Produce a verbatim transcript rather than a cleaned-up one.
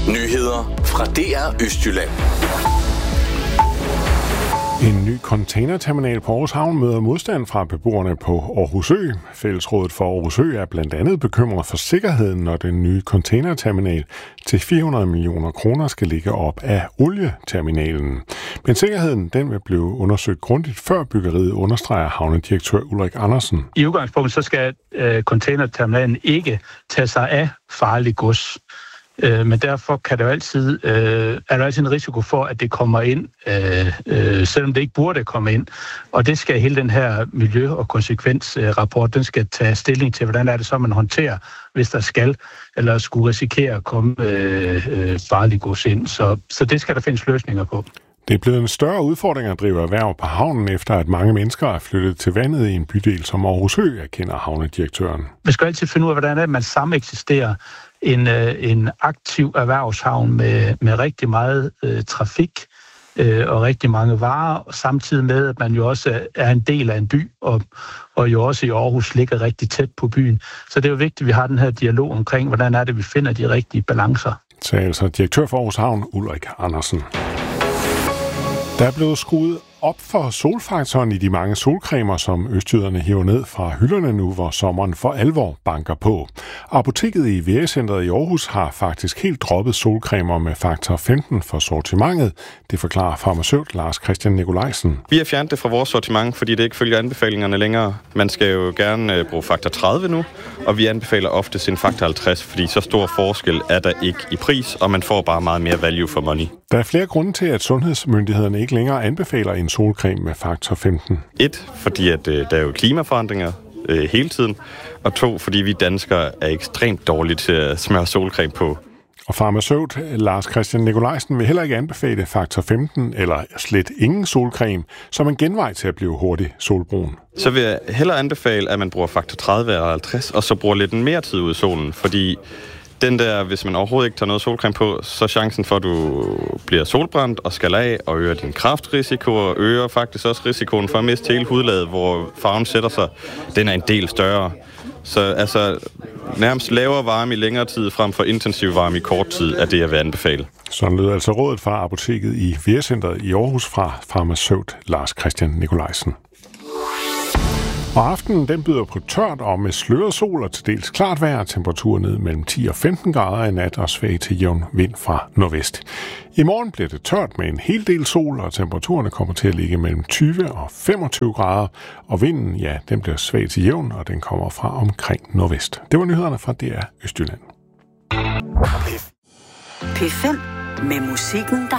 Nyheder fra D R Østjylland. En ny containerterminal på Aarhus Havn møder modstand fra beboerne på Aarhus Ø. Fællesrådet for Aarhus Ø er blandt andet bekymret for sikkerheden, når den nye containerterminal til fire hundrede millioner kroner skal ligge op af olieterminalen. Men sikkerheden den vil blive undersøgt grundigt før byggeriet, understreger havnedirektør Ulrik Andersen. I udgangspunktet så skal øh, containerterminalen ikke tage sig af farlig gods. Men derfor kan der altid, øh, er der altid en risiko for, at det kommer ind, øh, øh, selvom det ikke burde komme ind. Og det skal hele den her miljø- og konsekvensrapport, den skal tage stilling til, hvordan er det så, man håndterer, hvis der skal, eller skulle risikere at komme øh, øh, farlig gods ind. Så, så det skal der findes løsninger på. Det er blevet en større udfordring at drive erhverv på havnen, efter at mange mennesker er flyttet til vandet i en bydel som Aarhus Ø, erkender havnedirektøren. Vi skal altid finde ud af, hvordan er det, man sameksisterer en, en aktiv erhvervshavn med, med rigtig meget øh, trafik øh, og rigtig mange varer, og samtidig med, at man jo også er en del af en by, og, og jo også i Aarhus ligger rigtig tæt på byen. Så det er jo vigtigt, at vi har den her dialog omkring, hvordan er det, vi finder de rigtige balancer. Så altså direktør for Aarhus Havn, Ulrik Andersen. Der er blevet skruet op for solfaktoren i de mange solcremer, som østjyderne hiver ned fra hylderne nu, hvor sommeren for alvor banker på. Apoteket i V A-centret i Aarhus har faktisk helt droppet solcremer med faktor femten for sortimentet. Det forklarer farmaceut Lars Christian Nikolajsen. Vi har fjernet det fra vores sortiment, fordi det ikke følger anbefalingerne længere. Man skal jo gerne bruge faktor tredive nu, og vi anbefaler ofte sin faktor halvtreds, fordi så stor forskel er der ikke i pris, og man får bare meget mere value for money. Der er flere grunde til, at sundhedsmyndighederne ikke længere anbefaler en solcreme med faktor femten. Et, fordi at, øh, der er jo klimaforandringer øh, hele tiden, og to, fordi vi danskere er ekstremt dårlige til at smøre solcreme på. Og farmaceut Lars Christian Nikolajsen vil heller ikke anbefale faktor femten eller slet ingen solcreme som en genvej til at blive hurtig solbrun. Så vil jeg hellere anbefale, at man bruger faktor tredive eller halvtreds, og så bruger lidt mere tid ud i solen, fordi den der, hvis man overhovedet ikke tager noget solcreme på, så chancen for, at du bliver solbrændt og skal af og øger din kræftrisiko og øger faktisk også risikoen for at miste hele hudlaget, hvor farven sætter sig, den er en del større. Så altså nærmest lavere varme i længere tid frem for intensiv varme i kort tid er det, jeg vil anbefale. Sådan lød altså rådet fra apoteket i V A-centret i Aarhus fra farmaceut Lars Christian Nikolajsen. Og aftenen den byder på tørt og med sløret sol og til dels klart vejr, temperaturer ned mellem ti og femten grader i nat og svag til jævn vind fra nordvest. I morgen bliver det tørt med en hel del sol, og temperaturerne kommer til at ligge mellem tyve og femogtyve grader, og vinden, ja, den bliver svag til jævn, og den kommer fra omkring nordvest. Det var nyhederne fra D R Østjylland. P fem med musikken, der